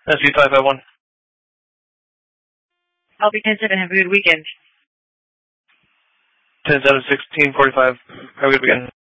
SB551. I'll be 10-7. Have a good weekend. 10-7, 1645. Have a good weekend.